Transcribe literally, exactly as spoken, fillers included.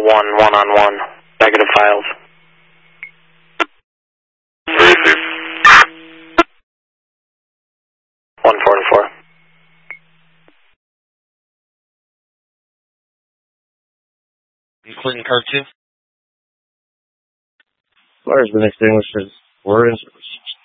one, one on one. Negative files. one forty-four. Including car two? Fire's been extinguished as we're in service.